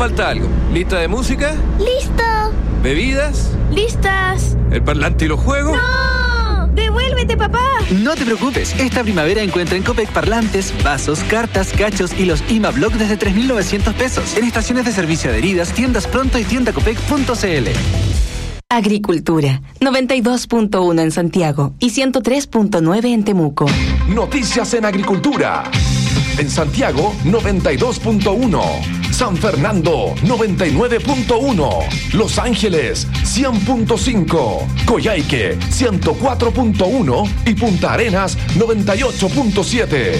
falta algo. ¿Lista de música? ¡Listo! ¿Bebidas? ¡Listas! ¿El parlante y los juegos? ¡No! ¡Devuélvete, papá! No te preocupes, esta primavera encuentra en Copec parlantes, vasos, cartas, cachos y los IMA Block desde 3.900 pesos. En estaciones de servicio adheridas, tiendas Pronto y tiendacopec.cl. Agricultura, 92.1 en Santiago y 103.9 en Temuco. Noticias en agricultura. En Santiago, 92.1. San Fernando, 99.1. Los Ángeles, 100.5. Coyhaique, 104.1. Y Punta Arenas, 98.7.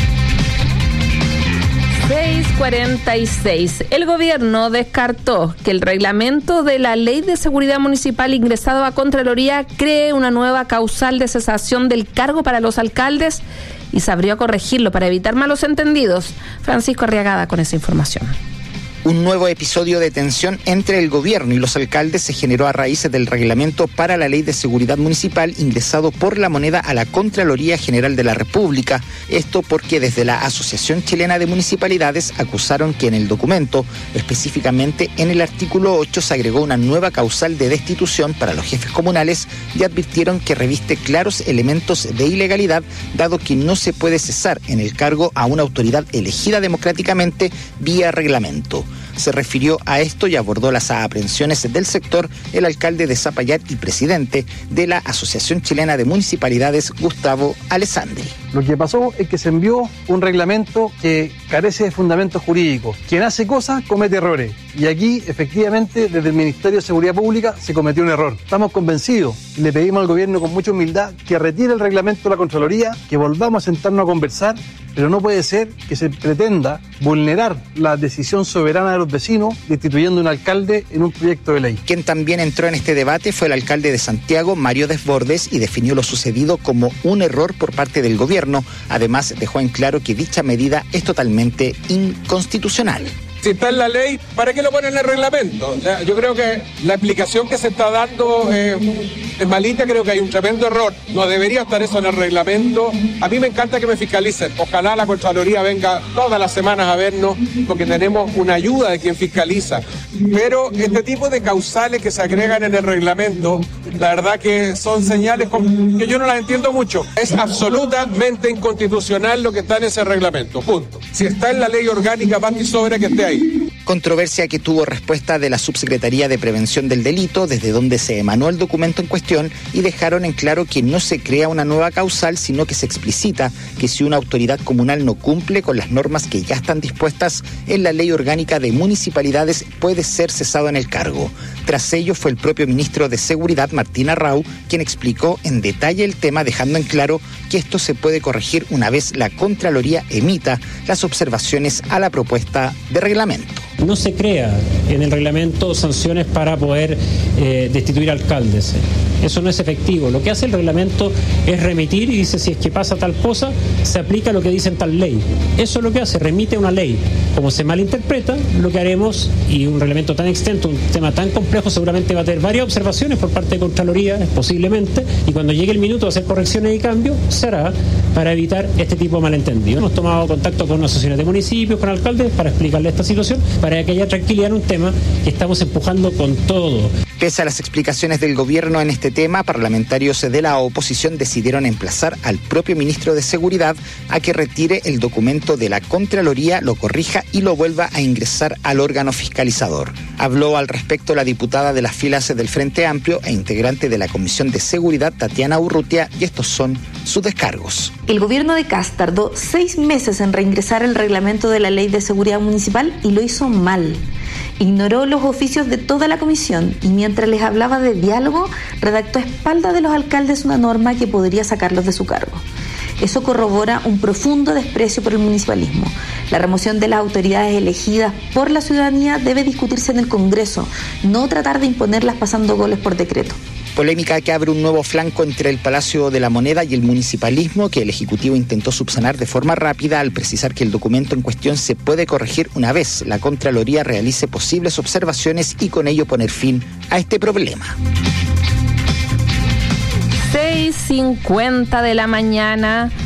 6:46. El gobierno descartó que el reglamento de la Ley de Seguridad Municipal ingresado a Contraloría cree una nueva causal de cesación del cargo para los alcaldes y se abrió a corregirlo para evitar malos entendidos. Francisco Arriagada con esa información. Un nuevo episodio de tensión entre el gobierno y los alcaldes se generó a raíz del reglamento para la Ley de Seguridad Municipal ingresado por La Moneda a la Contraloría General de la República. Esto porque desde la Asociación Chilena de Municipalidades acusaron que en el documento, específicamente en el artículo 8, se agregó una nueva causal de destitución para los jefes comunales y advirtieron que reviste claros elementos de ilegalidad, dado que no se puede cesar en el cargo a una autoridad elegida democráticamente vía reglamento. Se refirió a esto y abordó las aprehensiones del sector el alcalde de Zapallar y presidente de la Asociación Chilena de Municipalidades, Gustavo Alessandri. Lo que pasó es que se envió un reglamento que carece de fundamentos jurídicos. Quien hace cosas comete errores. Y aquí, efectivamente, desde el Ministerio de Seguridad Pública se cometió un error. Estamos convencidos, le pedimos al gobierno con mucha humildad que retire el reglamento de la Contraloría, que volvamos a sentarnos a conversar, pero no puede ser que se pretenda vulnerar la decisión soberana de los vecinos destituyendo un alcalde en un proyecto de ley. Quien también entró en este debate fue el alcalde de Santiago, Mario Desbordes, y definió lo sucedido como un error por parte del gobierno. Además, dejó en claro que dicha medida es totalmente inconstitucional. Si está en la ley, ¿para qué lo ponen en el reglamento? O sea, yo creo que la explicación que se está dando es malita, creo que hay un tremendo error. No debería estar eso en el reglamento. A mí me encanta que me fiscalicen. Ojalá la Contraloría venga todas las semanas a vernos, porque tenemos una ayuda de quien fiscaliza. Pero este tipo de causales que se agregan en el reglamento, la verdad que son señales que yo no las entiendo mucho. Es absolutamente inconstitucional lo que está en ese reglamento, punto. Si está en la ley orgánica, basta y sobra que esté ahí. Controversia que tuvo respuesta de la Subsecretaría de Prevención del Delito, desde donde se emanó el documento en cuestión, y dejaron en claro que no se crea una nueva causal, sino que se explicita que si una autoridad comunal no cumple con las normas que ya están dispuestas en la Ley Orgánica de Municipalidades, puede ser cesado en el cargo. Tras ello fue el propio ministro de Seguridad, Martín Arrau, quien explicó en detalle el tema, dejando en claro que esto se puede corregir una vez la Contraloría emita las observaciones a la propuesta de reglamento. No se crea en el reglamento sanciones para poder destituir alcaldes. Eso no es efectivo. Lo que hace el reglamento es remitir y dice si es que pasa tal cosa, se aplica lo que dice en tal ley. Eso es lo que hace, remite una ley. Como se malinterpreta, lo que haremos, y un reglamento tan extenso, un tema tan complejo, seguramente va a tener varias observaciones por parte de Contraloría, posiblemente, y cuando llegue el minuto de hacer correcciones y cambios, se hará para evitar este tipo de malentendidos. Hemos tomado contacto con asociaciones de municipios, con alcaldes, para explicarles esta situación, para que haya tranquilidad en un tema que estamos empujando con todo. Pese a las explicaciones del gobierno en este tema, parlamentarios de la oposición decidieron emplazar al propio ministro de Seguridad a que retire el documento de la Contraloría, lo corrija y lo vuelva a ingresar al órgano fiscalizador. Habló al respecto la diputada de las filas del Frente Amplio e integrante de la Comisión de Seguridad, Tatiana Urrutia, y estos son sus descargos. El gobierno de Kast tardó 6 meses en reingresar el reglamento de la Ley de Seguridad Municipal y lo hizo mal. Ignoró los oficios de toda la comisión y mientras les hablaba de diálogo, redactó a espaldas de los alcaldes una norma que podría sacarlos de su cargo. Eso corrobora un profundo desprecio por el municipalismo. La remoción de las autoridades elegidas por la ciudadanía debe discutirse en el Congreso, no tratar de imponerlas pasando goles por decreto. Polémica que abre un nuevo flanco entre el Palacio de la Moneda y el municipalismo, que el Ejecutivo intentó subsanar de forma rápida al precisar que el documento en cuestión se puede corregir una vez la Contraloría realice posibles observaciones y con ello poner fin a este problema. 6:50 de la mañana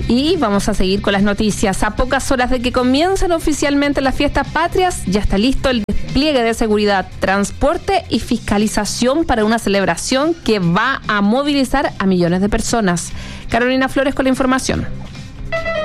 Y vamos a seguir con las noticias. A pocas horas de que comiencen oficialmente las fiestas patrias, ya está listo el despliegue de seguridad, transporte y fiscalización para una celebración que va a movilizar a millones de personas. Carolina Flores con la información.